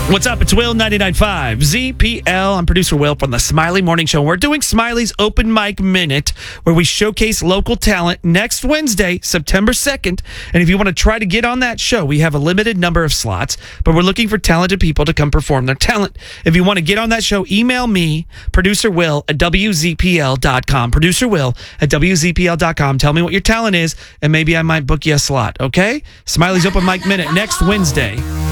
What's up? It's Will 99.5 ZPL. I'm producer Will from the Smiley Morning Show. We're doing Smiley's Open Mic Minute, where we showcase local talent next Wednesday, September 2nd. And if you want to try to get on that show, we have a limited number of slots, but we're looking for talented people to come perform their talent. If you want to get on that show, email me, producer Will at WZPL.com. Producer Will at WZPL.com. Tell me what your talent is, and maybe I might book you a slot, okay? Smiley's Open Mic Minute next Wednesday.